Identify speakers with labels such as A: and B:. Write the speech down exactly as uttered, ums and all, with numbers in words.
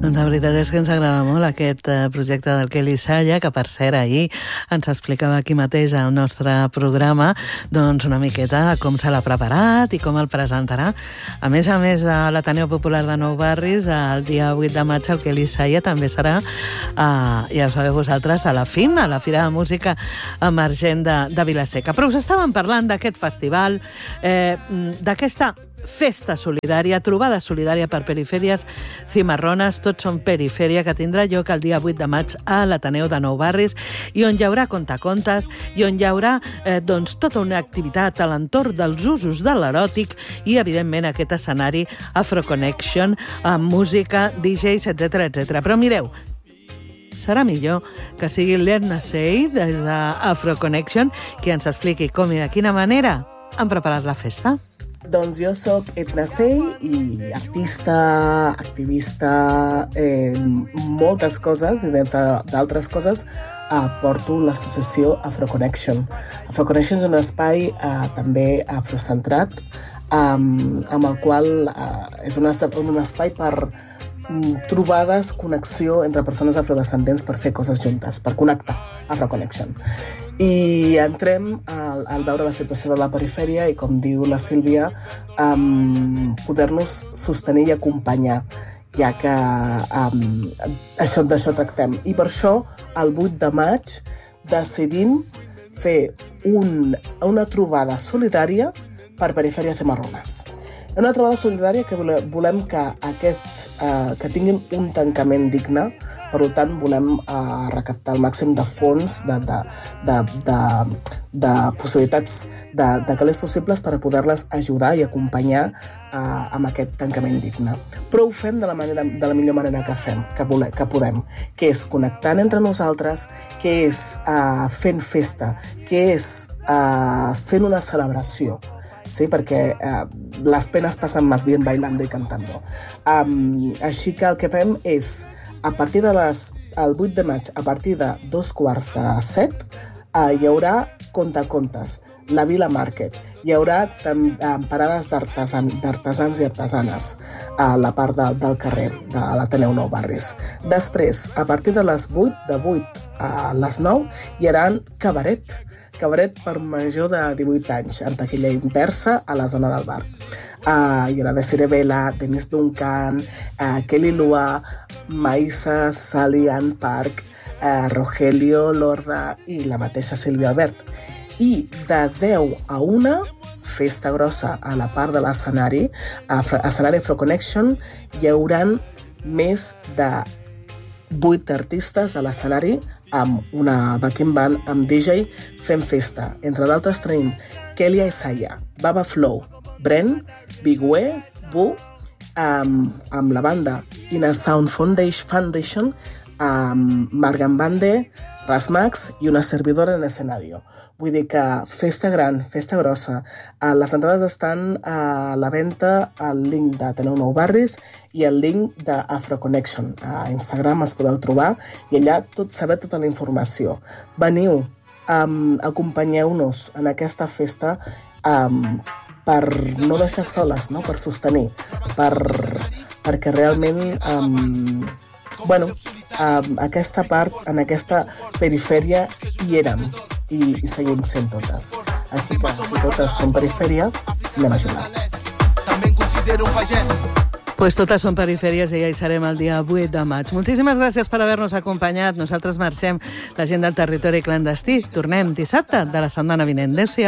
A: Doncs la veritat és que ens agrada molt aquest projecte del Kelly Salla, que per cert ahir ens explicava aquí mateix al nostre programa doncs una miqueta com se l'ha preparat i com el presentarà. A més a més de l'Ateneu Popular de Nou Barris, el dia vuit de maig el Kelly Salla també serà, eh, ja ho sabeu vosaltres, a la F I M, a la Fira de Música Emergent de, de Vila-seca. Però us estàvem parlant d'aquest festival, eh, d'aquesta festa solidària, trobada solidària per perifèries cimarrones, tots són perifèria, que tindrà lloc el dia vuit de maig a l'Ateneu de Nou Barris i on hi haurà contacontes i on hi haurà eh, doncs, tota una activitat a l'entorn dels usos de l'eròtic i, evidentment, aquest escenari Afro Connection amb música, D Js, etcètera, etcètera. Però mireu, serà millor que sigui l'Edna Sey des d'Afro Connection qui ens expliqui com i de quina manera han preparat la festa.
B: Doncs jo soc Edna Sey i artista, activista, eh, moltes coses, i d'altres coses eh, porto l'associació Afro Connection. Afro Connection és un espai eh, també afrocentrat, eh, amb el qual eh, és un, un espai per trobades, connexió entre persones afrodescendents per fer coses juntes, per connectar, Afro Connection. I entrem al, al veure la situació de la perifèria i, com diu la Sílvia, um, poder-nos sostenir i acompanyar, ja que um, això d'això tractem. I per això, el vuit de maig, decidim fer un, una trobada solidària per perifèries cimarrones. Una trobada solidària que volem que, aquest, eh, que tinguin un tancament digne, per tant volem eh, recaptar el màxim de fons, de, de, de, de, de possibilitats, de, de calés possibles per poder-les ajudar i acompanyar eh, amb aquest tancament digne. Però ho fem de la, manera, de la millor manera que fem, que, volem, que podem, que és connectant entre nosaltres, que és eh, fent festa, que és eh, fent una celebració. Sí, perquè eh, les penes passen més bien bailando i cantando. Um, així que el que fem és, a partir de les, el vuit de maig, a partir de dos quarts de set, eh, hi haurà contacontes, la Vila Market, hi haurà tam, eh, parades d'artesans i artesanes a la part de, del carrer de l'Ateneu Nou Barris. Després, a partir de les vuit, de vuit a les nou, hi haurà cabaret, cabaret per major de divuit anys, amb taquilla inversa a la zona del bar. Uh, hi haurà Desiree Vela, Denise Duncan, uh, Kelly Lua, Maïssa, Sally Ann Park, uh, Rogelio Lorda i la mateixa Sílvia Albert. I de deu a una, festa grossa a la part de l'escenari, escenari Afro Connection, hi haurà més de vuit artistes a l'escenari amb una backing band, amb D J, fent festa. Entre d'altres tenim Kelia Isaiah, Baba Flow, Bren, Bigwe, Bu, amb, amb la banda Ina Sound Foundation, amb Margan Bande, Rasmax i una servidora en escenario. Vull dir que festa gran, festa grossa. Les entrades estan a la venda al link d'Ateneu Nou Barris i el link d'Afro Connection. A Instagram es podeu trobar i allà tot, saber tota la informació. Veniu, um, acompanyeu-nos en aquesta festa um, per no deixar soles, no? Per sostenir, per, perquè realment um, bueno, um, aquesta part, en aquesta perifèria hi érem i, i seguim sent totes. Així que, si totes són perifèria, anem a ajudar.
A: Pues totes són perifèries i ja hi serem el dia vuit de maig. Moltíssimes gràcies per haver-nos acompanyat. Nosaltres marxem, la gent del territori clandestí. Tornem dissabte de la setmana vinent. Adéu-siau.